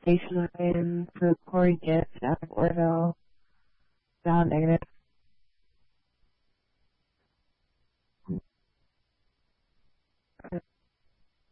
station I'm in for Corey Gibbs out of Orville. Sound negative.